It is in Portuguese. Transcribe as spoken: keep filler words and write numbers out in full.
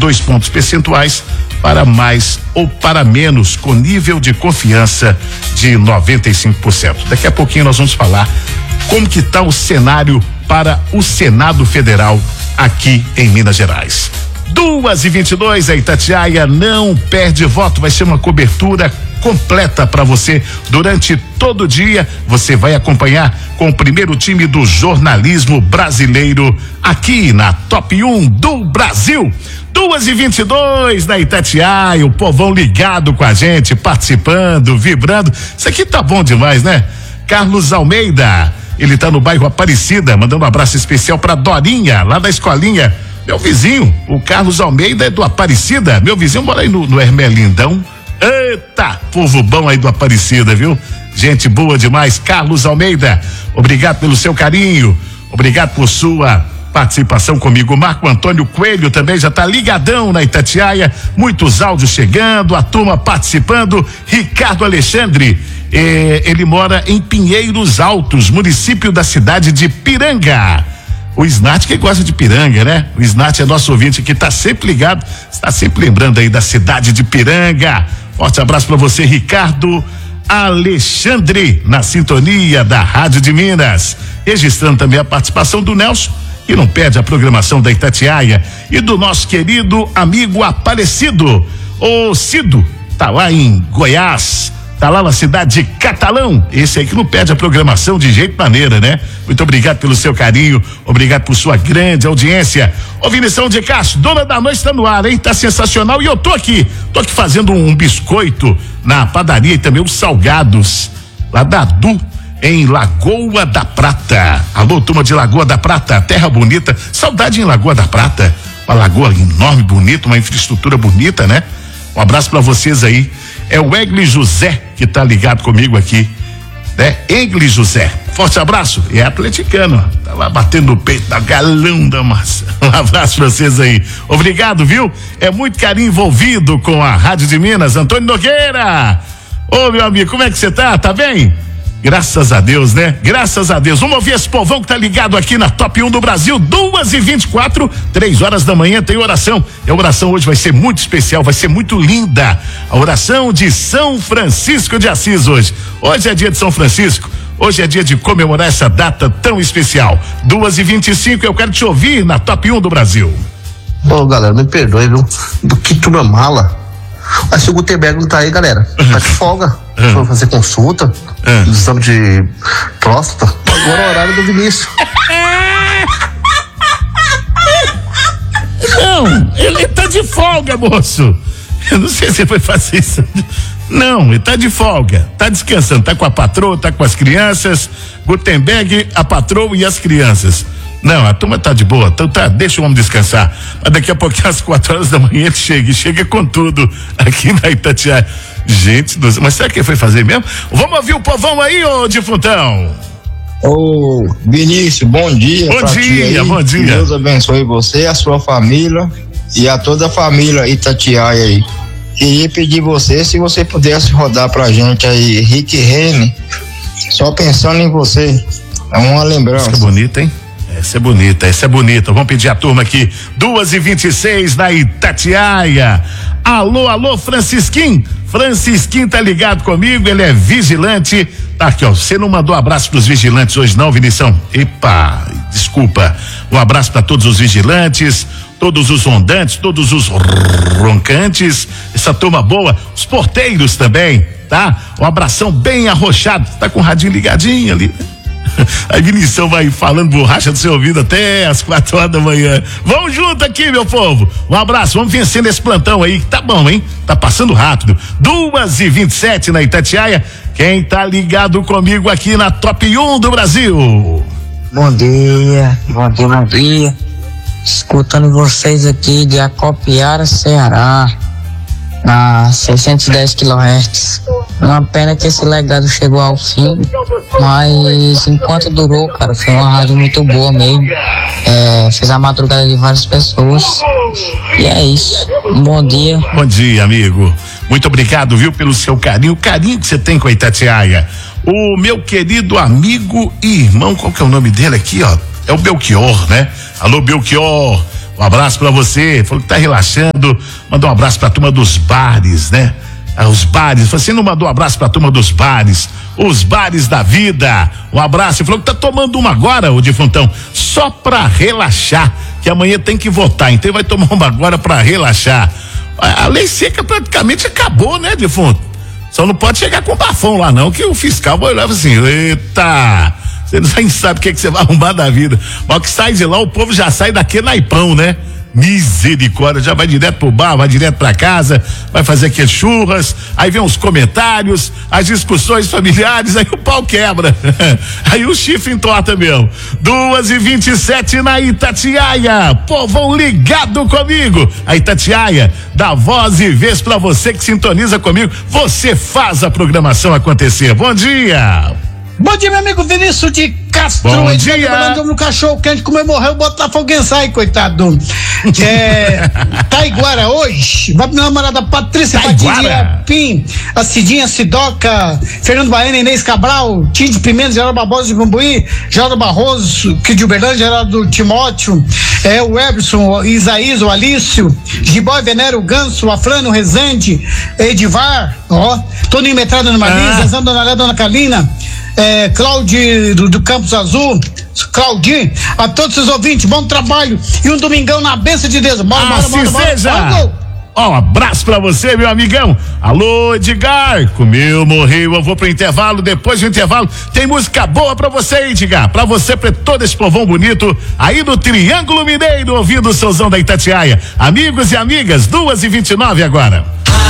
dois pontos percentuais para mais ou para menos, com nível de confiança de noventa e cinco por cento. Daqui a pouquinho nós vamos falar como que está o cenário para o Senado Federal aqui em Minas Gerais. Duas e vinte e dois, a Itatiaia não perde voto, vai ser uma cobertura completa para você durante todo o dia. Você vai acompanhar com o primeiro time do jornalismo brasileiro aqui na Top um do Brasil. Duas e vinte e dois na Itatiaia, o povão ligado com a gente, participando, vibrando. Isso aqui tá bom demais, né? Carlos Almeida, ele tá no bairro Aparecida, mandando um abraço especial pra Dorinha, lá da escolinha. Meu vizinho, o Carlos Almeida é do Aparecida, meu vizinho mora aí no, no Hermelindão. Eita, povo bom aí do Aparecida, viu? Gente boa demais. Carlos Almeida, obrigado pelo seu carinho, obrigado por sua participação comigo. Marco Antônio Coelho também já tá ligadão na Itatiaia, muitos áudios chegando, a turma participando. Ricardo Alexandre, eh, ele mora em Pinheiros Altos, município da cidade de Piranga. O Snat que gosta de Piranga, né? O Snat é nosso ouvinte que tá sempre ligado, está sempre lembrando aí da cidade de Piranga. Forte abraço para você, Ricardo Alexandre, na sintonia da Rádio de Minas. Registrando também a participação do Nelson, que não perde a programação da Itatiaia, e do nosso querido amigo Aparecido, o Cido, tá lá em Goiás, tá lá na cidade de Catalão, esse aí que não perde a programação de jeito maneira, né? Muito obrigado pelo seu carinho, obrigado por sua grande audiência. Ô Vinição de Castro, dona da noite tá no ar, hein? Tá sensacional, e eu tô aqui, tô aqui fazendo um, um biscoito na padaria e também os salgados lá da Du, em Lagoa da Prata. Alô, turma de Lagoa da Prata, terra bonita, saudade em Lagoa da Prata, uma lagoa enorme, bonita, uma infraestrutura bonita, né? Um abraço pra vocês aí. É o Egli José que tá ligado comigo aqui, né? Egli José, forte abraço, é atleticano, tá lá batendo o peito da galão da massa. Um abraço pra vocês aí, obrigado, viu? É muito carinho envolvido com a Rádio de Minas. Antônio Nogueira, ô meu amigo, como é que você tá? Tá bem? Graças a Deus, né? Graças a Deus. Vamos ouvir esse povão que tá ligado aqui na Top um do Brasil, duas e vinte e quatro, três horas da manhã tem oração. E a oração hoje vai ser muito especial, vai ser muito linda. A oração de São Francisco de Assis hoje. Hoje é dia de São Francisco. Hoje é dia de comemorar essa data tão especial. duas e vinte e cinco, eu quero te ouvir na Top um do Brasil. Ô, oh, galera, me perdoe, viu? Que turma mala. Mas se o Gutenberg não tá aí, galera, tá de folga. Uhum. Foi fazer consulta, uhum. exame de próstata. Agora é o horário do Vinícius. Não, ele tá de folga, moço. Eu não sei se ele foi fazer isso. Não, ele tá de folga, tá descansando, tá com a patroa, tá com as crianças. Gutenberg, a patroa e as crianças. Não, a turma tá de boa, então tá, deixa o homem descansar. Mas daqui a pouquinho, às quatro horas da manhã, ele chega, e chega com tudo aqui na Itatiaia. Gente do céu, mas será que ele foi fazer mesmo? Vamos ouvir o povão aí, ô defuntão. Ô, Vinícius, bom dia. Bom dia, bom dia. Deus abençoe você, a sua família e a toda a família Itatiaia aí. Queria pedir você, se você pudesse rodar pra gente aí, Rick Rene, só pensando em você. É uma lembrança. Isso é bonito, hein? Essa é bonita, essa é bonita. Vamos pedir a turma aqui, duas e vinte e seis na Itatiaia. Alô, alô, Francisquinho. Francisquinho tá ligado comigo, ele é vigilante. Tá aqui, ó. Você não mandou abraço pros vigilantes hoje, não, Vinição? Epa, desculpa. Um abraço para todos os vigilantes, todos os rondantes, todos os roncantes, essa turma boa, os porteiros também, tá? Um abração bem arrochado. Tá com o radinho ligadinho ali. A Vinição vai falando borracha do seu ouvido até as quatro horas da manhã. Vamos junto aqui, meu povo. Um abraço, vamos vencendo esse plantão aí, que tá bom, hein? Tá passando rápido. duas e vinte e sete na Itatiaia. Quem tá ligado comigo aqui na Top um do Brasil? Bom dia, bom dia, bom dia. Escutando vocês aqui de Acopiara, Ceará, na seiscentos e dez quilohertz. Uma pena que esse legado chegou ao fim, mas enquanto durou, cara, foi uma rádio muito boa mesmo. É, fez a madrugada de várias pessoas. E é isso. Um bom dia. Bom dia, amigo. Muito obrigado, viu, pelo seu carinho, o carinho que você tem com a Itatiaia. O meu querido amigo e irmão, qual que é o nome dele aqui, ó? É o Belchior, né? Alô, Belchior. Um Um abraço pra você, falou que tá relaxando, mandou um abraço pra turma dos bares, né? Ah, os bares, você não mandou um abraço pra turma dos bares, os bares da vida, um abraço, falou que tá tomando uma agora, o defuntão, só pra relaxar, que amanhã tem que votar, então vai tomar uma agora pra relaxar. A, a lei seca praticamente acabou, né, defunto? Só não pode chegar com bafão lá não, que o fiscal vai olhar assim, eita, você nem sabe o que, que você vai arrumar da vida, mas que sai de lá, o povo já sai daquele naipão, né? Misericórdia, já vai direto pro bar, vai direto pra casa, vai fazer aqueles churras, aí vem os comentários, as discussões familiares, aí o pau quebra, aí o chifre entorta mesmo. Duas e vinte e sete na Itatiaia, povão ligado comigo, a Itatiaia dá voz e vez pra você que sintoniza comigo, você faz a programação acontecer. Bom dia! Bom dia, meu amigo Vinícius de Castro. Bom dia. Falando no cachorro quente, como morreu, Botafoguense aí, coitado. É, Taiguara hoje, vai pra minha namorada Patrícia Patidinha Pim, a Cidinha Sidoca, Fernando Baiano, Inês Cabral, Tide Pimenta, Geraldo Barbosa de Bambuí, Geraldo Barroso, que de Uberlândia, Geraldo Timóteo, é, o Everson, o Isaías, o Alício, Gibói, Venero, Ganso, Afrano, Rezende, Edivar, ó, Toninho Metrada no Marins, ah. Zezão, Dona Léa, Dona Carlina, É, Claudio do, do Campos Azul, Claudinho, a todos os ouvintes, bom trabalho e um domingão na bênção de Deus. Bora, bora, assim bora, bora, seja. bora, Ó, um abraço pra você, meu amigão. Alô, Edgar, comeu, morreu, eu vou pro intervalo, depois do intervalo tem música boa pra você, Edgar, pra você, pra todo esse povão bonito aí do Triângulo Mineiro, ouvindo o Souzão da Itatiaia. Amigos e amigas, duas e vinte e nove agora.